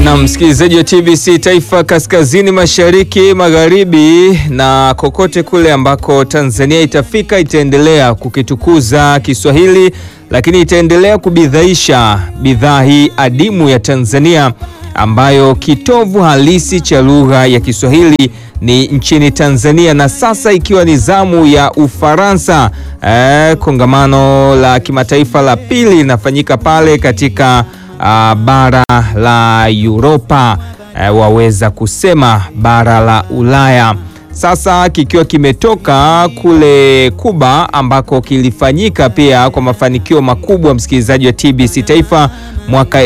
Na msikilizaji wa TBC Taifa, kaskazini mashariki magharibi na kokote kule ambako Tanzania itafika, itaendelea kukitukuza Kiswahili, lakini itaendelea kubidhaisha bidhaa hii adimu ya Tanzania, ambayo kitovu halisi cha lugha ya Kiswahili ni nchini Tanzania. Na sasa ikiwa ni zamu ya Ufaransa, kongamano la kimataifa la pili linafanyika pale katika bara la Europa, waweza kusema bara la Ulaya. Sasa kikiwa kimetoka kule Kuba ambako kilifanyika pia kwa mafanikio makubwa, msikilizaji wa TBC Taifa, mwaka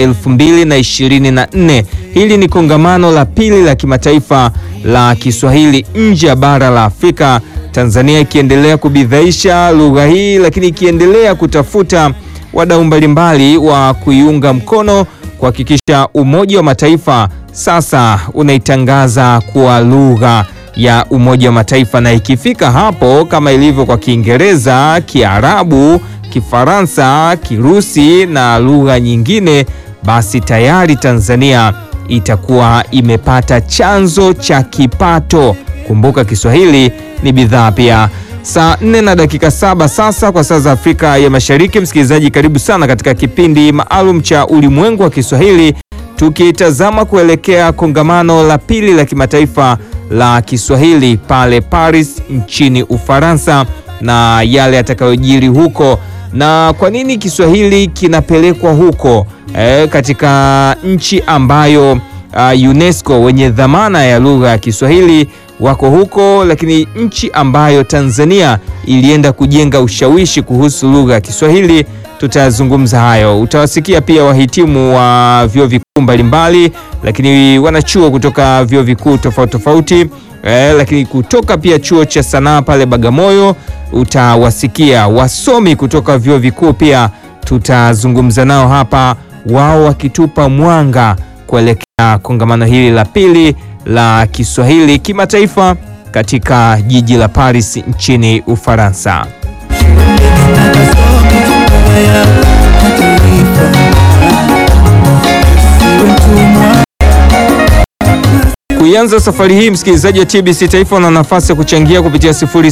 2024. Hili ni kongamano la pili la kimataifa la Kiswahili nje ya bara la Afrika, Tanzania ikiendelea kubidhaisha lugha hii, lakini ikiendelea kutafuta wadau mbalimbali wa kuiunga mkono kuhakikisha Umoja wa Mataifa sasa unaitangaza kuwa lugha ya Umoja wa Mataifa, na ikifika hapo kama ilivyo kwa Kiingereza, Kiarabu, Kifaransa, Kirusi na lugha nyingine, basi tayari Tanzania itakuwa imepata chanzo cha kipato. Kumbuka Kiswahili ni bidhaa pia. Saa 4 na dakika 7 sasa kwa saa za Afrika ya Mashariki. Msikilizaji, karibu sana katika kipindi maalum cha Ulimwengu wa Kiswahili, tukitazama kuelekea kongamano la pili la kimataifa la Kiswahili pale Paris nchini Ufaransa, na yale yatakayojiri huko, na kwa nini Kiswahili kinapelekwa huko katika nchi ambayo UNESCO wenye dhamana ya lugha ya Kiswahili wako huko, lakini nchi ambayo Tanzania ilienda kujenga ushawishi kuhusu lugha ya Kiswahili. Tutazungumza hayo. Utawasikia pia wahitimu wa vyuo vikuu mbalimbali, lakini wanachuo kutoka vyuo vikuu tofauti tofauti, lakini kutoka pia chuo cha sanaa pale Bagamoyo. Utawasikia wasomi kutoka vyuo vikuu pia, tutazungumza nao hapa, wao wakitupa mwanga kuelekea kongamano hili la pili la Kiswahili kimataifa katika jiji la Paris nchini Ufaransa. Kuianza safari hii, msikilizaji wa TBC Taifa, una nafasi ya kuchangia kupitia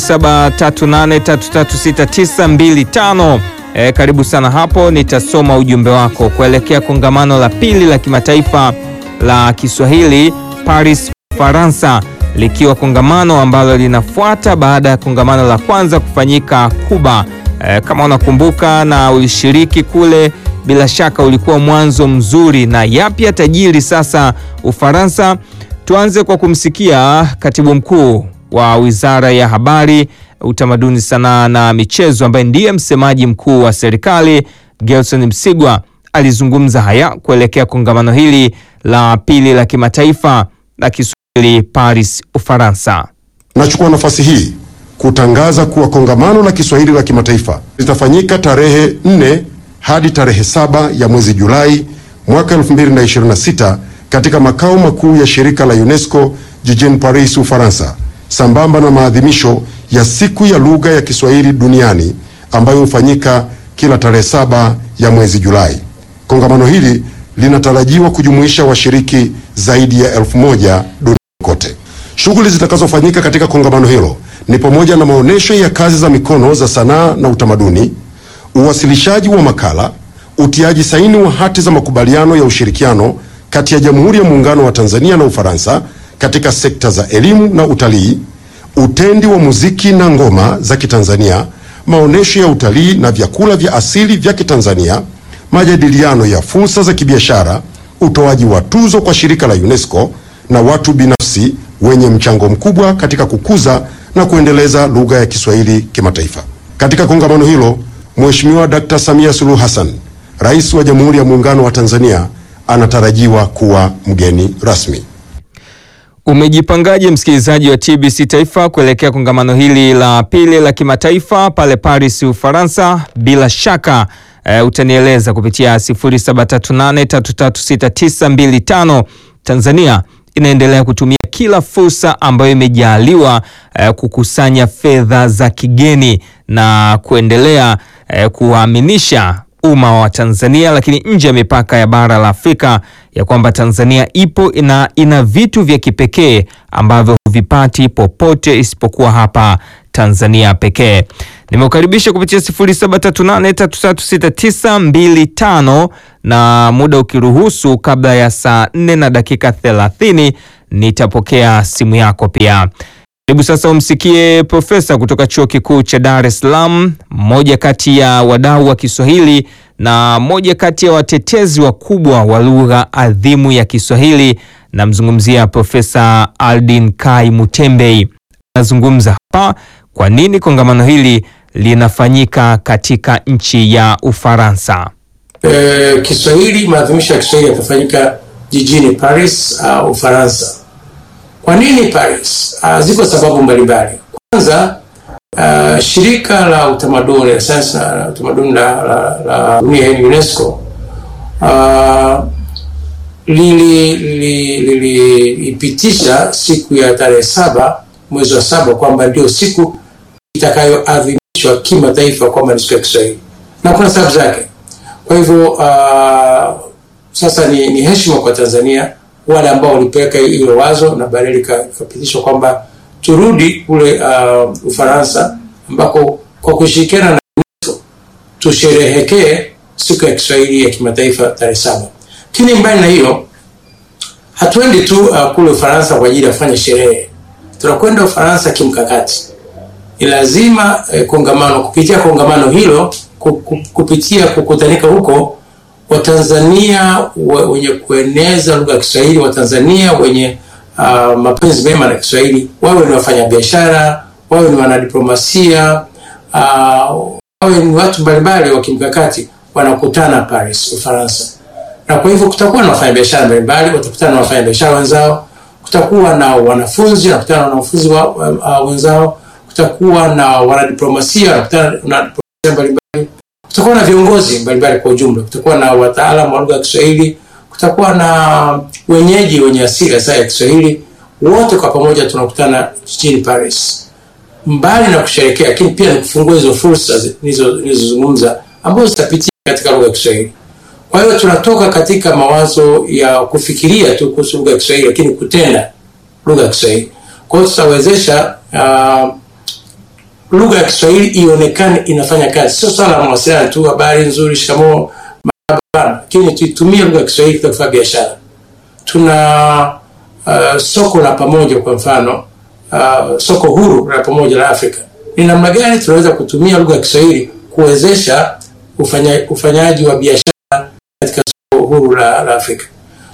0738336925. Karibu sana hapo, nitasoma ujumbe wako kuelekea kongamano la pili la kimataifa la Kiswahili Paris, Ufaransa, likiwa kongamano ambalo linafuata baada ya kongamano la kwanza kufanyika Kuba. Kama unakumbuka na ulishiriki kule, bila shaka ulikuwa mwanzo mzuri. Na yapi yatajiri sasa Ufaransa? Tuanze kwa kumsikia katibu mkuu wa Wizara ya Habari, Utamaduni, Sanaa na Michezo, ambaye ndiye msemaji mkuu wa serikali, Gelson Msigwa. Alizungumza haya kuelekea kongamano hili la pili la kimataifa la Kiswahili Paris, Ufaransa. Nachukua nafasi hii kutangaza kuwa kongamano la Kiswahili la kimataifa litafanyika tarehe 4 hadi tarehe 7 ya mwezi Julai mwaka 2026 katika makao makuu ya shirika la UNESCO jijini Paris, Ufaransa, sambamba na maadhimisho ya siku ya lugha ya Kiswahili duniani ambayo hufanyika kila tarehe 7 ya mwezi Julai. Kongamano hili linatarajiwa kujumuisha washiriki zaidi ya 1000 duniani kote. Shughuli zitakazofanyika katika kongamano hilo ni pamoja na maonesho ya kazi za mikono za sanaa na utamaduni, uwasilishaji wa makala, utiaji saini wa hati za makubaliano ya ushirikiano kati ya Jamhuri ya Muungano wa Tanzania na Ufaransa katika sekta za elimu na utalii, utendi wa muziki na ngoma za Kitanzania, maonesho ya utalii na vyakula vya asili vya Kitanzania, majadiliano ya fursa za kibiashara, utoaji wa tuzo kwa shirika la UNESCO na watu binafsi wenye mchango mkubwa katika kukuza na kuendeleza lugha ya Kiswahili kimataifa. Katika kongamano hilo, Mheshimiwa Dr. Samia Suluhu Hassan, Rais wa Jamhuri ya Muungano wa Tanzania, anatarajiwa kuwa mgeni rasmi. Umejipangaje msikilizaji wa TBC Taifa kuelekea kongamano hili la pili la kimataifa pale Paris, Ufaransa? Bila shaka utanieleza kupitia 0738336925. Tanzania inaendelea kutumia kila fursa ambayo imejaliwa kukusanya fedha za kigeni na kuendelea kuwaaminisha umma wa Tanzania, lakini nje ya mipaka ya bara la Afrika, ya kwamba Tanzania ipo ina vitu vya kipekee ambavyo huvipati popote isipokuwa hapa Tanzania pekee. Nimeukaribisha kupitia 0738336925 na muda ukiruhusu, kabla ya saa 4 na dakika 30 nitapokea simu yako pia. Hebu sasa umsikie profesa kutoka Chuo Kikuu cha Dar es Salaam, mmoja kati ya wadau wa Kiswahili na mmoja kati ya watetezi wakubwa wa lugha adhimu ya Kiswahili. Namzungumzia Profesa Aldin Kai Mutembei. Anazungumza hapa kwa nini kongamano hili linafanyika katika nchi ya Ufaransa. Kiswahili, maadhimisho ya Kiswahili yatafanyika jijini Paris, Ufaransa. Kwa nini Paris? Ziko sababu mbalimbali. Kwanza, shirika la utamaduni la sayansi na utamaduni la dunia UNESCO liliipitisha siku ya tarehe 7 mwezi wa 7 kwamba ndio siku itakayoadhimishwa kimataifa kwamba ni siku ya Kiswahili, na kuna sababu zake. Kwa hivyo sasa ni heshima kwa Tanzania wale ambao walipeleka hilo wazo, na baadaye likapitishwa kwamba turudi kule Ufaransa, ambako kwa kushirikiana na UNESCO tusherehekee siku ya Kiswahili ya kimataifa tarehe 7. Lakini mbali na hiyo, hatuendi tu kule Ufaransa kwa ajili ya kufanya sherehe. Tunakwenda Ufaransa kimkakati. Ni lazima kupitia kongamano hilo, kupitia kukutanika huko, Watanzania wenye kueneza lugha ya Kiswahili, Watanzania wenye mapenzi mema na Kiswahili, wawe ni wafanyabiashara, wawe ni wanadiplomasia, wawe ni watu mbalimbali wa kimkakati, wanakutana Paris, Ufaransa. Na kwa hivyo kutakuwa na wafanyabiashara mbalimbali, watakutana na wafanyabiashara wenzao, kutakuwa na wanafunzi, wanakutana na wanafunzi wenzao, kutakuwa na wanadiplomasia, wanakutana na wanadiplomasia mbalimbali, kutakuwa na viongozi mbalimbali kwa ujumla, kutakuwa na wataalamu wa lugha ya Kiswahili, kutakuwa na wenyeji wenye asili ya Kiswahili. Wote kwa pamoja tunakutana jijini Paris, mbali na kusherehekea, lakini pia ni kufungua hizo fursa nilizozungumza ambazo zitapitia katika lugha ya Kiswahili. Kwa hiyo tunatoka katika mawazo ya kufikiria tu kuhusu lugha ya Kiswahili, lakini kutenda lugha ya Kiswahili. Kwa hiyo tutawezesha lugha ya Kiswahili ionekane inafanya kazi. Sio swala la mawasiliano tu, habari nzuri, shikamoo, marhaba, lakini tuitumie lugha ya Kiswahili kufanya biashara. Tuna soko la pamoja, kwa mfano soko huru la pamoja la Afrika. Ni namna gani tunaweza kutumia lugha ya Kiswahili kuwezesha ufanyaji wa biashara katika soko huru la Afrika?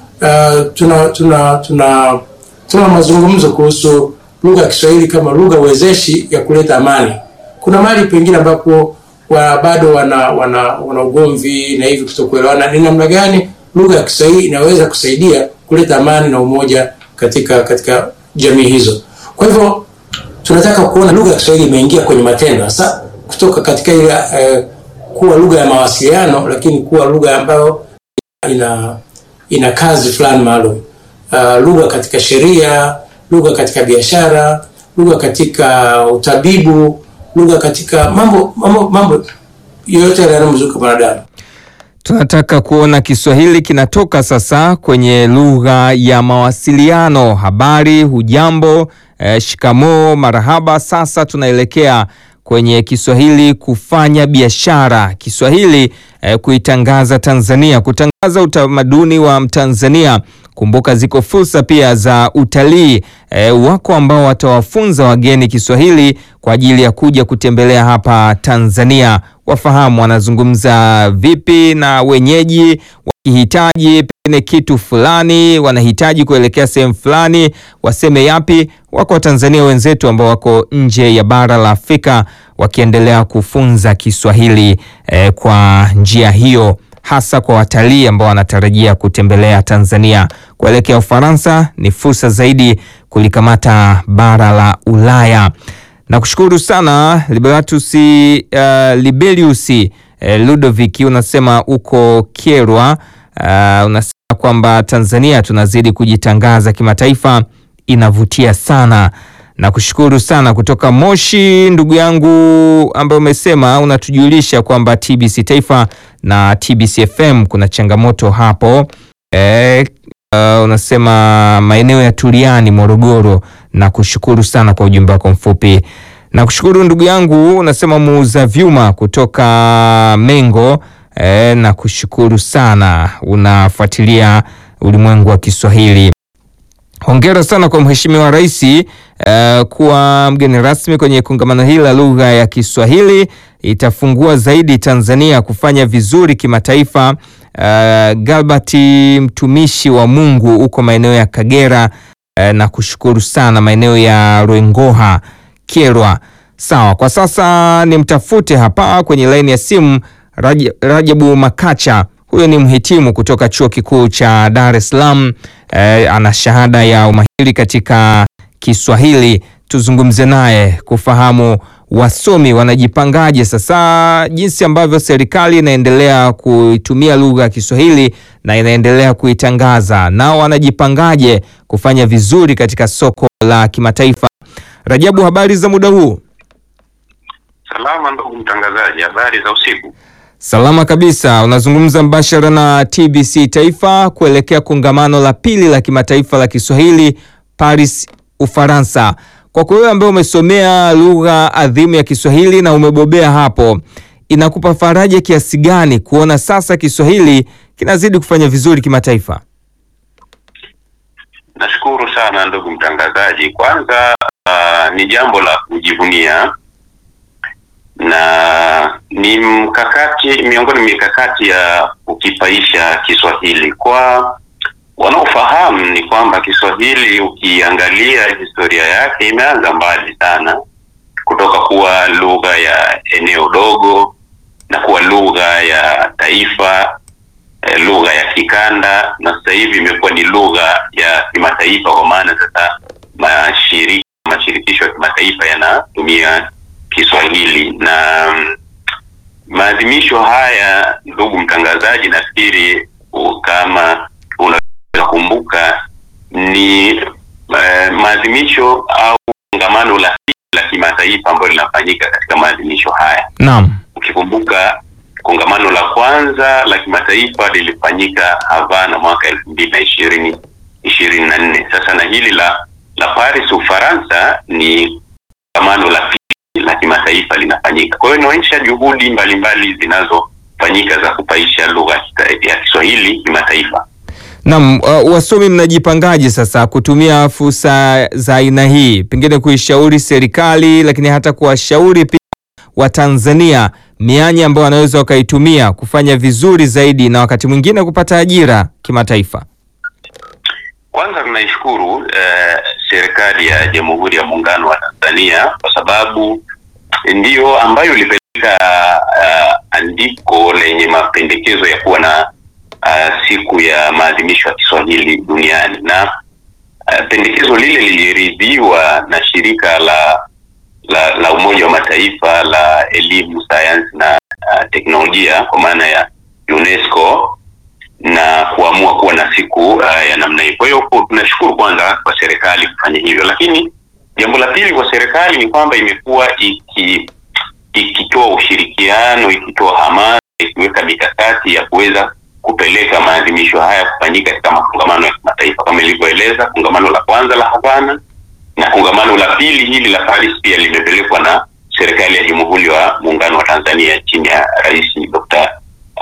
Tuna mazungumzo kuhusu lugha ya Kiswahili kama lugha wezeshi ya kuleta amani. Kuna mahali pengine ambapo bado wana ugomvi na hivi kutokuelewana. Ni namna gani lugha ya Kiswahili inaweza kusaidia kuleta amani na umoja katika jamii hizo? Kwa hivyo tunataka kuona lugha ya Kiswahili imeingia kwenye matendo, hasa kutoka katika ile kuwa lugha ya mawasiliano, lakini kuwa lugha ambayo ina kazi fulani maalum. Lugha katika sheria, lugha katika biashara, lugha katika utabibu, lugha katika mambo yote yanayomzunguka mwanadamu. Tunataka kuona Kiswahili kinatoka sasa kwenye lugha ya mawasiliano, habari, hujambo, shikamoo, marahaba. Sasa tunaelekea kwenye Kiswahili kufanya biashara, Kiswahili kuitangaza Tanzania, kutangaza utamaduni wa Mtanzania. Kumbuka ziko fursa pia za utalii, wako ambao watawafunza wageni Kiswahili kwa ajili ya kuja kutembelea hapa Tanzania, wafahamu wanazungumza vipi, na wenyeji wakihitaji pengine kitu fulani, wanahitaji kuelekea sehemu fulani, waseme yapi. Wako Tanzania wenzetu ambao wako nje ya bara la Afrika wakiendelea kufunza Kiswahili kwa njia hiyo, hasa kwa watalii ambao wanatarajia kutembelea Tanzania kuelekea Ufaransa. Ni fursa zaidi kulikamata bara la Ulaya. Na kushukuru sana Libelius Ludovic, unasema uko Kyerwa, unasema kwamba Tanzania tunazidi kujitangaza kimataifa, inavutia sana. Na kushukuru sana kutoka Moshi, ndugu yangu ambaye umesema unatujulisha kwamba TBC Taifa na TBC FM kuna changamoto hapo. Unasema maeneo ya Turiani, Morogoro. Na kushukuru sana kwa ujumbe wako mfupi. Na kushukuru ndugu yangu unasema muuza vyuma kutoka Mengo. Na kushukuru sana, unafuatilia ulimwengu wa Kiswahili. Hongera sana kwa Mheshimiwa Rais kuwa mgeni rasmi kwenye kongamano hili la lugha ya Kiswahili. Itafungua zaidi Tanzania kufanya vizuri kimataifa. Galbert mtumishi wa Mungu uko maeneo ya Kagera. Na kushukuru sana maeneo ya Rwengoha, Kyerwa. Sawa, kwa sasa nimtafute hapa kwenye laini ya simu Rajabu Makacha. Huyo ni mhitimu kutoka Chuo Kikuu cha Dar es Salaam. Ana shahada ya umahiri katika Kiswahili. Tuzungumze naye kufahamu wasomi wanajipangaje sasa, jinsi ambavyo serikali inaendelea kuitumia lugha ya Kiswahili na inaendelea kuitangaza, nao wanajipangaje kufanya vizuri katika soko la kimataifa. Rajabu, habari za muda huu? Salama ndugu mtangazaji, habari za usiku? Salama kabisa. Unazungumza mbashara na TBC Taifa kuelekea kongamano la pili la kimataifa la Kiswahili Paris, Ufaransa. Kwa wewe ambaye umesomea lugha adhimu ya Kiswahili na umebobea hapo, inakupa faraja kiasi gani kuona sasa Kiswahili kinazidi kufanya vizuri kimataifa? Nashukuru sana ndugu mtangazaji. Kwanza ni jambo la kujivunia na ni mkakati miongoni mikakati ya kukipaisha Kiswahili. Kwa wanaofahamu ni kwamba Kiswahili ukiangalia historia yake imeanza mbali sana, kutoka kuwa lugha ya eneo dogo na kuwa lugha ya taifa, lugha ya kikanda, na sasa hivi imekuwa ni lugha ya kimataifa, kwa maana sasa mashirikisho ya kimataifa yanatumia Kiswahili. Na maadhimisho haya ndugu mtangazaji, nafikiri kama unakumbuka, ni maadhimisho au kongamano la kimataifa ambalo linafanyika katika maadhimisho haya. Naam. Ukikumbuka kongamano la kwanza la kimataifa lilifanyika Havana mwaka 2024. Sasa na hili la Paris, Ufaransa ni kongamano la la kimataifa linafanyika. Kwa hiyo inaonyesha juhudi mbalimbali zinazofanyika za kupaisha lugha ya Kiswahili kimataifa. Naam, wasomi mnajipangaje sasa kutumia fursa za aina hii, pengine kuishauri serikali, lakini hata kuwashauri pia Watanzania mianya ambayo wanaweza wakaitumia kufanya vizuri zaidi na wakati mwingine kupata ajira kimataifa? Kwanza tunaishukuru serikali ya Jamhuri ya Muungano wa Tanzania kwa sababu ndiyo ambayo ilipeleka andiko lenye mapendekezo ya kuwa na siku ya maadhimisho ya Kiswahili duniani, na pendekezo lile liliridhiwa na shirika la Umoja wa Mataifa la elimu, sayansi na teknolojia, kwa maana ya UNESCO, na kuamua kuwa na siku ya namna hiyo. Kwa hiyo tunashukuru kwanza kwa serikali kufanya hivyo, lakini jambo la pili kwa serikali ni kwamba imekuwa ikitoa ushirikiano, ikitoa hamasa, ikiweka mikakati ya kuweza kupeleka maadhimisho haya kufanyika katika makongamano ya kimataifa kama ilivyoeleza kongamano la kwanza la Havana, na kongamano la pili hili la Paris pia limepelekwa na serikali ya Jamhuri ya Muungano wa Tanzania chini ya Rais Dr.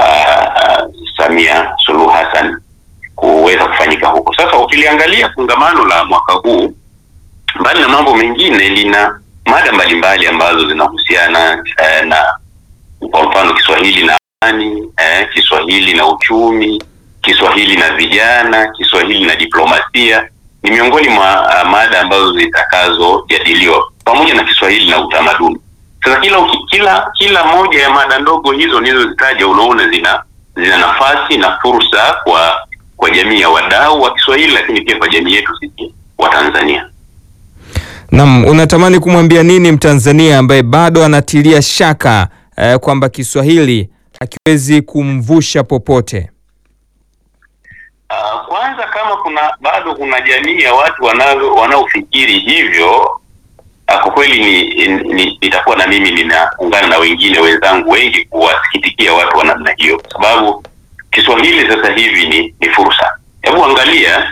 Samia Suluhu Hassan kuweza kufanyika huko. Sasa ukiliangalia kongamano la mwaka huu, mbali na mambo mengine, lina mada mbalimbali ambazo zinahusiana na kwa mfano Kiswahili na amani, Kiswahili na uchumi, Kiswahili na vijana, Kiswahili na diplomasia. Ni miongoni mwa mada ambazo zitakazojadiliwa, pamoja na Kiswahili na utamaduni. Sasa kila moja ya mada ndogo hizo nilizozitaja, unaona zina nafasi na fursa kwa jamii ya wadau wa Kiswahili, lakini pia kwa jamii yetu sisi wa Tanzania. Naam, unatamani kumwambia nini Mtanzania ambaye bado anatilia shaka kwamba Kiswahili hakiwezi kumvusha popote? Kwanza, kama bado kuna jamii ya watu wanaofikiri hivyo, kwa kweli nitakuwa na mimi ninaungana na wengine wenzangu wengi kuwasikitikia watu wa namna hiyo, kwa sababu Kiswahili sasa hivi ni fursa. Hebu angalia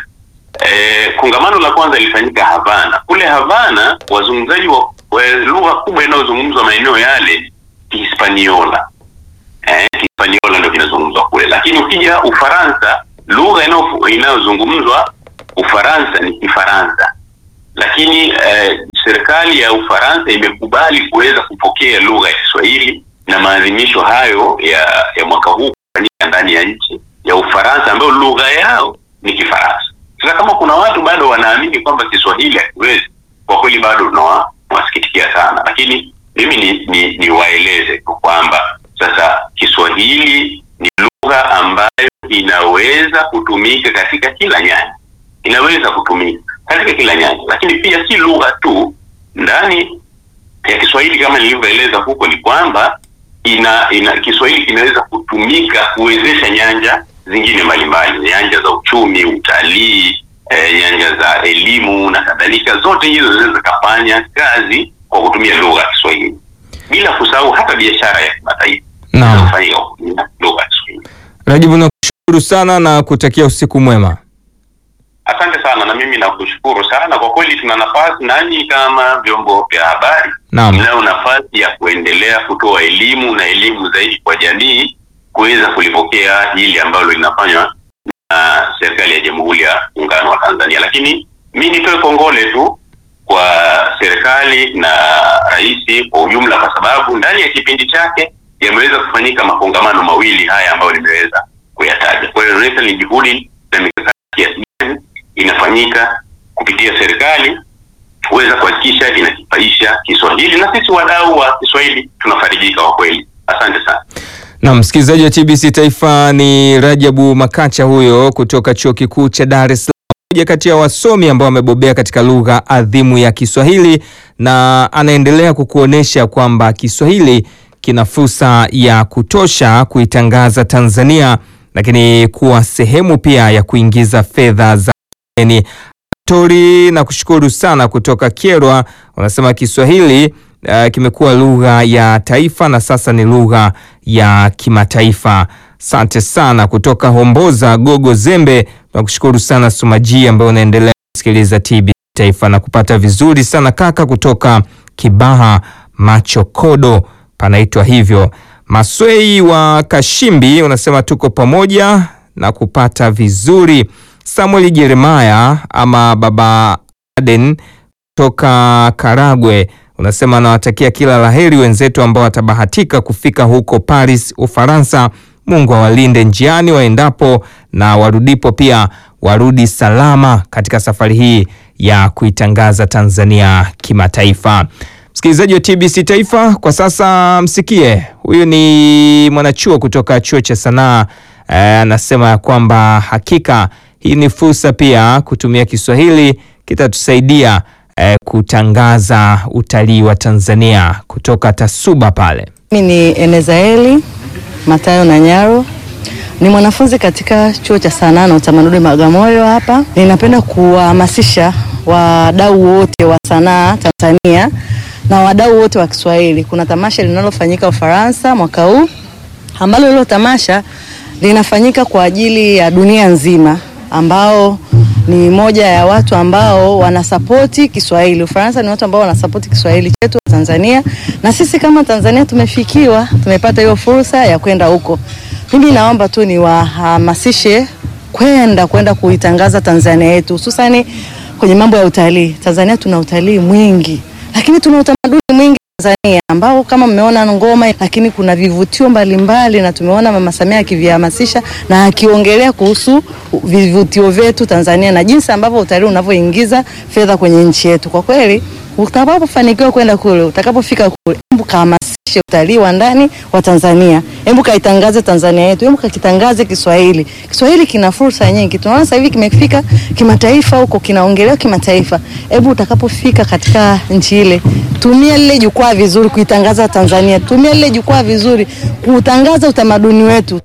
kongamano la kwanza lilifanyika Havana. Kule Havana wazungumzaji wa lugha kubwa inayozungumzwa maeneo yale Kihispaniola. Kihispaniola ndio kinazungumzwa kule. Lakini ukija Ufaransa, lugha inayozungumzwa Ufaransa ni Kifaransa. Lakini serikali ya Ufaransa imekubali kuweza kupokea lugha ya Kiswahili, na maadhimisho hayo ya mwaka huu kufanyika ndani ya nchi ya Ufaransa ambayo lugha yao ni Kifaransa. Sasa kama kuna watu bado wanaamini kwamba Kiswahili hakiwezi, kwa kweli bado tunawasikitikia sana. Lakini mimi ni waeleze kwamba sasa Kiswahili ni lugha ambayo inaweza kutumika katika kila nyanja. Inaweza kutumika katika kila nyanja, lakini pia si lugha tu. Ndani ya Kiswahili kama nilivyoeleza huko ni kwamba Kiswahili kinaweza kutumika kuwezesha nyanja zingine mbalimbali, nyanja za uchumi, utalii, nyanja za elimu na kadhalika. Zote hizo zinaweza kufanya kazi kwa kutumia lugha ya Kiswahili, bila kusahau hata biashara ya kimataifa inafanyika kwa kutumia lugha ya Kiswahili. Rajibu, nakushukuru sana na kutakia usiku mwema. Asante sana, na mimi nakushukuru sana. Kwa kweli tuna nafasi nanyi kama vyombo vya habari, mnao nafasi ya kuendelea kutoa elimu na elimu zaidi kwa jamii kuweza kulipokea hili ambalo linafanywa na serikali ya Jamhuri ya Muungano wa Tanzania. Lakini mimi nitoe kongole tu kwa serikali na rais kwa ujumla, kwa sababu ndani ya kipindi chake yameweza kufanyika makongamano mawili haya ambayo nimeweza kuyataja. Kwa hiyo ni juhudi na mikakati inafanyika kupitia serikali kuweza kuhakikisha inakipaisha Kiswahili, na sisi wadau wa Kiswahili tunafarijika kwa kweli. Asante sana. Na msikilizaji wa TBC Taifa, ni Rajabu Makacha huyo kutoka Chuo Kikuu cha Dar es Salaam, mmoja kati ya wasomi ambao wamebobea katika lugha adhimu ya Kiswahili, na anaendelea kukuonesha kwamba Kiswahili kina fursa ya kutosha kuitangaza Tanzania, lakini kuwa sehemu pia ya kuingiza fedha za kigeni. Tori, na kushukuru sana kutoka Kyerwa, wanasema Kiswahili kimekuwa lugha ya taifa na sasa ni lugha ya kimataifa. Asante sana kutoka Homboza Gogo Zembe, na kushukuru sana Sumaji ambaye unaendelea kusikiliza TBC Taifa na kupata vizuri sana. Kaka kutoka Kibaha Machokodo panaitwa hivyo. Maswei wa Kashimbi unasema tuko pamoja na kupata vizuri. Samuel Jeremiah ama Baba Aden kutoka Karagwe unasema nawatakia kila laheri wenzetu ambao watabahatika kufika huko Paris, Ufaransa. Mungu awalinde njiani waendapo, na warudipo pia warudi salama katika safari hii ya kuitangaza Tanzania kimataifa. Msikilizaji wa TBC Taifa, kwa sasa msikie huyu ni mwanachuo kutoka Chuo cha Sanaa. Anasema ya kwamba hakika hii ni fursa pia kutumia Kiswahili kitatusaidia kutangaza utalii wa Tanzania, kutoka Tasuba pale. Mimi ni Enezaeli Matayo Nanyaro, ni mwanafunzi katika Chuo cha Sanaa na Utamaduni Bagamoyo hapa. Ninapenda kuhamasisha wadau wote wa sanaa Tanzania na wadau wote wa Kiswahili. Kuna tamasha linalofanyika Ufaransa mwaka huu, ambalo hilo tamasha linafanyika kwa ajili ya dunia nzima, ambao ni moja ya watu ambao wanasapoti Kiswahili. Ufaransa ni watu ambao wanasapoti Kiswahili chetu wa Tanzania, na sisi kama Tanzania tumefikiwa, tumepata hiyo fursa ya kwenda huko. Mimi naomba tu niwahamasishe kwenda kuitangaza Tanzania yetu, hususani kwenye mambo ya utalii. Tanzania tuna utalii mwingi, lakini tuna utamaduni mwingi Tanzania ambao kama mmeona ngoma, lakini kuna vivutio mbalimbali, na tumeona Mama Samia akivihamasisha na akiongelea kuhusu vivutio vyetu Tanzania na jinsi ambavyo utalii unavyoingiza fedha kwenye nchi yetu. Kwa kweli utakapofanikiwa kwenda kule, utakapofika kule, hebu kahamasishe utalii wa ndani wa Tanzania. Hebu kaitangaze Tanzania yetu, hebu kakitangaze Kiswahili. Kiswahili kina fursa nyingi. Tunaona sasa hivi kimefika kimataifa huko, kinaongelewa kimataifa. Hebu utakapofika katika nchi ile, tumia lile jukwaa vizuri kuitangaza Tanzania. Tumia lile jukwaa vizuri kutangaza utamaduni wetu.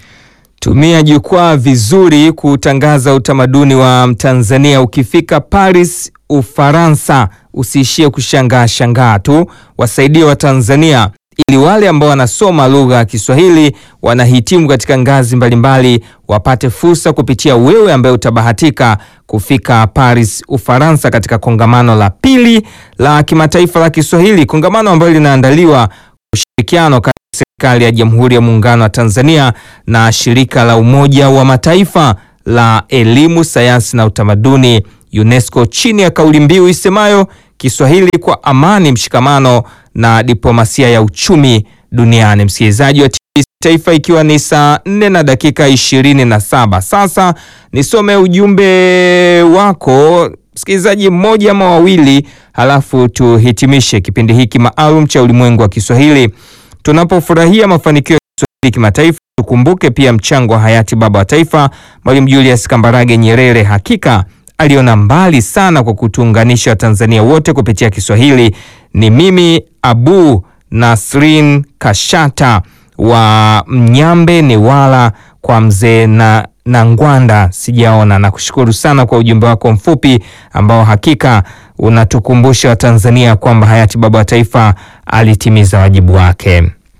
Tumia jukwaa vizuri kutangaza utamaduni wa Tanzania. Ukifika Paris, Ufaransa, usiishie kushangaa tu, wasaidie Watanzania ili wale ambao wanasoma lugha ya Kiswahili wanahitimu katika ngazi mbalimbali wapate fursa kupitia wewe ambaye utabahatika kufika Paris, Ufaransa katika kongamano la pili la kimataifa la Kiswahili, kongamano ambalo linaandaliwa ushirikiano kati ya serikali ya Jamhuri ya Muungano wa Tanzania na shirika la Umoja wa Mataifa la elimu, sayansi na utamaduni UNESCO, chini ya kauli mbiu isemayo Kiswahili kwa amani, mshikamano na diplomasia ya uchumi duniani. Msikilizaji wa TBC Taifa, ikiwa ni saa 4 na dakika 27 sasa, nisome ujumbe wako msikilizaji mmoja ama wawili, halafu tuhitimishe kipindi hiki maalum cha ulimwengu wa Kiswahili. Tunapofurahia mafanikio ya Kiswahili kimataifa, tukumbuke pia mchango wa hayati baba wa taifa Mwalimu Julius Kambarage Nyerere. Hakika aliona mbali sana kwa kutuunganisha Watanzania wote kupitia Kiswahili. Ni mimi Abu Nasrin Kashata wa Mnyambe Newala kwa mzee na Ngwanda sijaona. Na kushukuru sana kwa ujumbe wako mfupi ambao hakika unatukumbusha Watanzania kwamba hayati baba wa taifa alitimiza wajibu wake.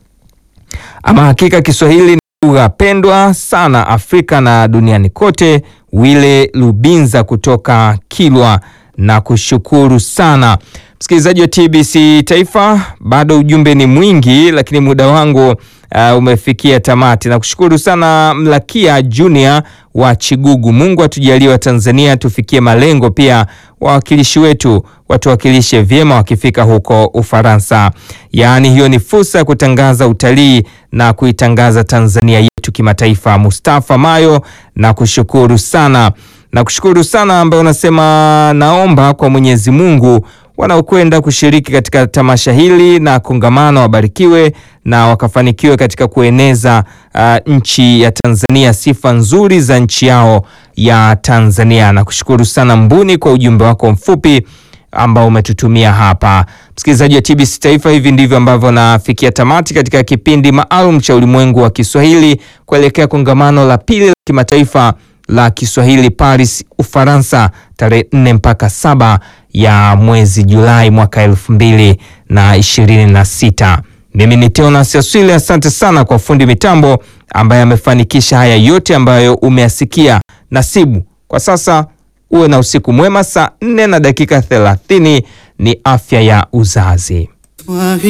Ama hakika Kiswahili ni lugha pendwa sana Afrika na duniani kote. Wile Lubinza kutoka Kilwa, na kushukuru sana. Msikilizaji wa TBC Taifa, bado ujumbe ni mwingi lakini muda wangu umefikia tamati. Na kushukuru sana Mlakia Junior wa Chigugu. Mungu atujalie wa Tanzania tufikie malengo, pia wawakilishi wetu watuwakilishe vyema wakifika huko Ufaransa. Yaani hiyo ni fursa ya kutangaza utalii na kuitangaza Tanzania yetu kimataifa. Mustafa Mayo, na kushukuru sana. Na kushukuru sana ambaye unasema naomba kwa Mwenyezi Mungu wanaokwenda kushiriki katika tamasha hili na kongamano wabarikiwe na wakafanikiwe katika kueneza nchi ya Tanzania, sifa nzuri za nchi yao ya Tanzania. Na kushukuru sana Mbuni kwa ujumbe wako mfupi ambao umetutumia hapa. Msikilizaji wa TBC Taifa, hivi ndivyo ambavyo nafikia tamati katika kipindi maalum cha ulimwengu wa Kiswahili kuelekea kongamano la pili la kimataifa la Kiswahili Paris, Ufaransa, tarehe 4 mpaka 7 ya mwezi Julai mwaka 2026. Mimi ni Teonas Yaswile, asante sana kwa fundi mitambo ambaye amefanikisha haya yote ambayo umeyasikia. Nasibu kwa sasa uwe na usiku mwema. Saa 4 na dakika 30 ni afya ya uzazi.